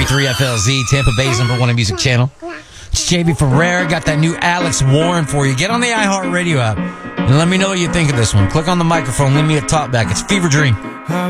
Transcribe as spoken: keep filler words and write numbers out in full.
ninety-three F L Z, Tampa Bay's number one music channel. It's J B Ferrer. Got that new Alex Warren for you. Get on the iHeartRadio app and let me know what you think of this one. Click on the microphone. Leave me a talk back. It's Fever Dream.